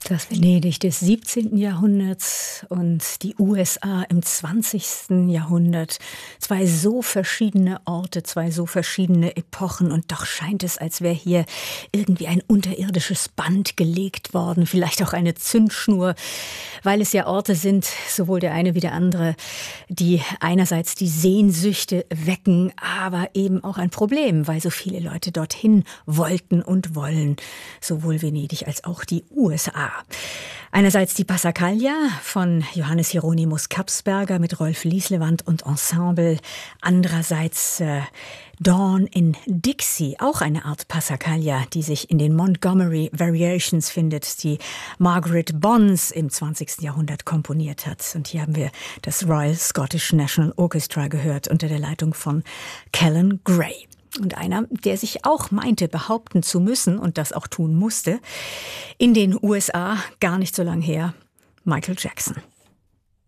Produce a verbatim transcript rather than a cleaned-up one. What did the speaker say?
Das Venedig des siebzehnten. Jahrhunderts und die U S A im zwanzigsten. Jahrhundert. Zwei so verschiedene Orte, zwei so verschiedene Epochen und doch scheint es, als wäre hier irgendwie ein unterirdisches Band gelegt worden, vielleicht auch eine Zündschnur, weil es ja Orte sind, sowohl der eine wie der andere, die einerseits die Sehnsüchte wecken, aber eben auch ein Problem, weil so viele Leute dorthin wollten und wollen, sowohl Venedig als auch die U S A. Einerseits die Passacaglia von Johannes Hieronymus Kapsberger mit Rolf Lieslewand und Ensemble. Andererseits äh, Dawn in Dixie, auch eine Art Passacaglia, die sich in den Montgomery Variations findet, die Margaret Bonds im zwanzigsten. Jahrhundert komponiert hat. Und hier haben wir das Royal Scottish National Orchestra gehört unter der Leitung von Callan Gray. Und einer, der sich auch meinte, behaupten zu müssen und das auch tun musste, in den U S A, gar nicht so lang her, Michael Jackson.